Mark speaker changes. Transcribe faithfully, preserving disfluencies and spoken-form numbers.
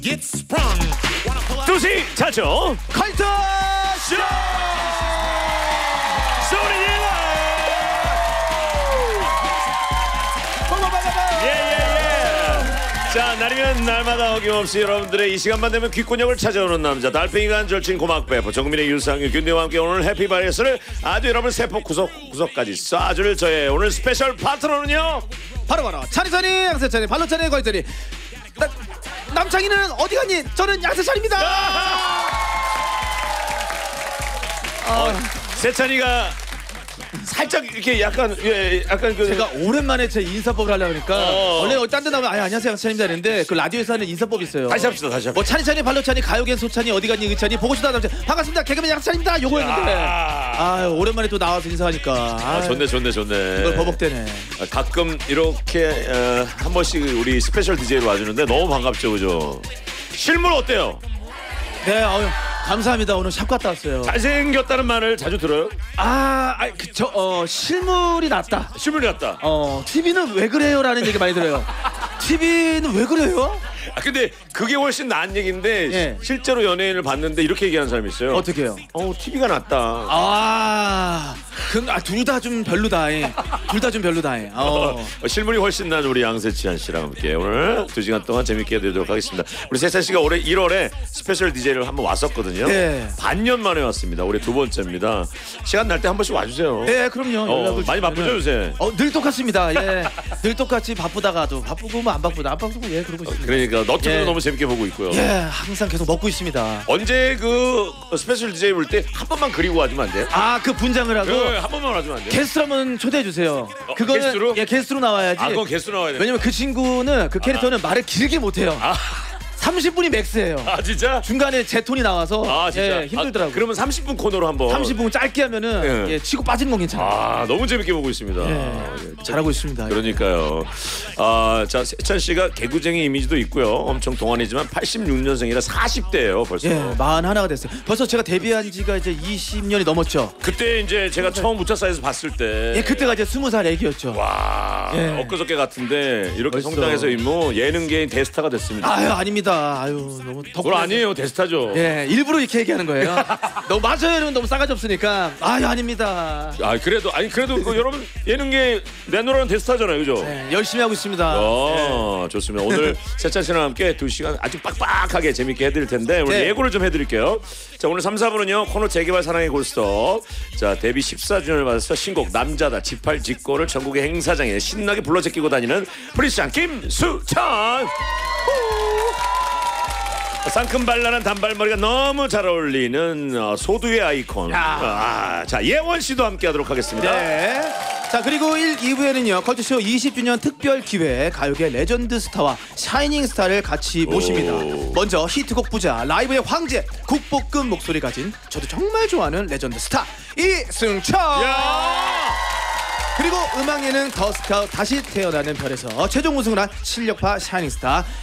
Speaker 1: 두시 자죠
Speaker 2: 컬터 쇼!
Speaker 1: 소리 예예예. 자, 날이면 날마다 어김없이 여러분들의 이 시간만 되면 귓곤역을 찾아오는 남자 달팽이가 한 절친 고막배포 정민의 유상유 균대와 함께 오늘 해피바이러스를 아주 여러분 세포 구석구석까지 쏴줄 저의 오늘 스페셜 파트너는요
Speaker 2: 바로바로 차리차리 양세찬이 발로차리 거이차리 나, 남창희는 어디 갔니? 저는 양세찬입니다.
Speaker 1: 어, 세찬이가 살짝 이렇게 약간 예 약간 그
Speaker 2: 제가 오랜만에 제 인사법을 하려고 하니까
Speaker 1: 어.
Speaker 2: 원래 딴 데 나오면 아, 안녕하세요 양세찬입니다 이랬는데 그 라디오에서 하는 인사법이 있어요.
Speaker 1: 다시 합시다 다시 합시다.
Speaker 2: 뭐 차리차리 발로차니 가요겐 소차니 어디 갔니 의차니 보고 싶다 남자 반갑습니다 개그맨 양세찬입니다 요거였는데 아 오랜만에 또 나와서 인사하니까 아,
Speaker 1: 아, 좋네 좋네 좋네.
Speaker 2: 이걸 버벅대네.
Speaker 1: 아, 가끔 이렇게 어, 한 번씩 우리 스페셜 디제이로 와주는데 너무 반갑죠 그죠? 실물 어때요?
Speaker 2: 네 아유 감사합니다. 오늘 샵 갔다 왔어요.
Speaker 1: 잘생겼다는 말을 자주 들어요?
Speaker 2: 아, 아 저 어 실물이 낫다.
Speaker 1: 실물이 낫다.
Speaker 2: 어 티비는 왜 그래요라는 얘기 많이 들어요. 티비는 왜 그래요?
Speaker 1: 아 근데 그게 훨씬 나은 얘기인데
Speaker 2: 예.
Speaker 1: 실제로 연예인을 봤는데 이렇게 얘기하는 사람이 있어요.
Speaker 2: 어떻게 해요?
Speaker 1: 어 티비가 낫다.
Speaker 2: 아, 그둘 다 좀 별로다. 둘 다 좀 별로다. 어.
Speaker 1: 어, 실물이 훨씬 난 우리 양세찬 씨랑 함께 오늘 두 시간 동안 재밌게 해드리도록 하겠습니다. 우리 세찬 씨가 올해 일월에 스페셜 디제이를 한번 왔었거든요.
Speaker 2: 네.
Speaker 1: 반년 만에 왔습니다. 올해 두 번째입니다. 시간 날 때 한 번씩 와주세요.
Speaker 2: 네, 그럼요.
Speaker 1: 어,
Speaker 2: 연락을
Speaker 1: 많이 바쁘죠 요새?
Speaker 2: 어, 늘 똑같습니다. 예, 늘 똑같이 바쁘다가도 바쁘고 뭐 안 바쁘다 안 바쁘고 예 그러고 있습니다.
Speaker 1: 그러니까 너튜브도
Speaker 2: 예.
Speaker 1: 너무 재밌게 보고 있고요.
Speaker 2: 예, 항상 계속 먹고 있습니다.
Speaker 1: 언제 그 스페셜 디제이 볼 때 한 번만 그리고 와주면 안 돼요?
Speaker 2: 아, 그 분장을 하고
Speaker 1: 네, 한 번만 와주면 안 돼요?
Speaker 2: 게스트로 한번 초대해 주세요.
Speaker 1: 어,
Speaker 2: 그거는
Speaker 1: 게스트로?
Speaker 2: 예, 게스트로 나와야지.
Speaker 1: 아, 그건 게스트 나와야 돼.
Speaker 2: 왜냐면 그 친구는 그 캐릭터는 말을 길게 못 해요.
Speaker 1: 아,
Speaker 2: 삼십 분이 맥스예요.
Speaker 1: 아 진짜?
Speaker 2: 중간에 제 톤이 나와서
Speaker 1: 아 진짜?
Speaker 2: 예, 힘들더라고요.
Speaker 1: 아, 그러면 삼십 분 코너로 한번.
Speaker 2: 삼십 분 짧게 하면은
Speaker 1: 예.
Speaker 2: 예, 치고 빠지는 건 괜찮아요.
Speaker 1: 아 너무 재밌게 보고 있습니다.
Speaker 2: 예,
Speaker 1: 예,
Speaker 2: 잘하고 있습니다.
Speaker 1: 그러니까요. 아, 자 세찬 씨가 개구쟁이 이미지도 있고요. 엄청 동안이지만 팔십육 년생이라 사십 대예요 벌써.
Speaker 2: 예, 마흔하나가 됐어요. 벌써 제가 데뷔한 지가 이제 이십 년이 넘었죠.
Speaker 1: 그때 이제 제가 처음 우차사에서 봤을 때.
Speaker 2: 예, 그때가 이제 스무 살 애기였죠.
Speaker 1: 와,
Speaker 2: 예.
Speaker 1: 엊그저께 같은데 이렇게
Speaker 2: 벌써.
Speaker 1: 성장해서 뭐 예능계인 대스타가 됐습니다.
Speaker 2: 아유, 아닙니다. 아유, 너무 덕분에.
Speaker 1: 그건 아니에요, 대스타죠.
Speaker 2: 예, 일부러 이렇게 얘기하는 거예요. 너무 맞아요, 이러면 너무 싸가지 없으니까. 아유, 아닙니다.
Speaker 1: 아 그래도 아니 그래도 그 여러분 예능계 내노라는 대스타잖아요, 그죠?
Speaker 2: 예, 열심히 하고 있습니다.
Speaker 1: 어, 좋습니다. 오늘 세찬 씨랑 함께 두 시간 아주 빡빡하게 재밌게 해드릴 텐데 오늘
Speaker 2: 네.
Speaker 1: 예고를 좀 해드릴게요. 자, 오늘 삼, 사 부는요 코너 재개발 사랑의 골스톱. 자, 데뷔 십사 주년을 맞아서 신곡 남자다 지팔직고를 전국의 행사장에 신나게 불러 제끼고 다니는 프리스장 김수찬. 상큼발랄한 단발머리가 너무 잘 어울리는 어, 소두의 아이콘. 아, 자, 예원 씨도 함께하도록 하겠습니다.
Speaker 2: 네. 자, 그리고 일, 이 부에는요 컬투쇼 이십 주년 특별 기회에 가요계 레전드 스타와 샤이닝 스타를 같이 모십니다.
Speaker 1: 오.
Speaker 2: 먼저 히트곡 부자 라이브의 황제 국보급 목소리 가진 저도 정말 좋아하는 레전드 스타 이승철.
Speaker 1: 야!
Speaker 2: 그리고 음악 예능 더 스카웃 다시 태어나는 별에서 최종 우승을 한 실력파 샤이닝 스타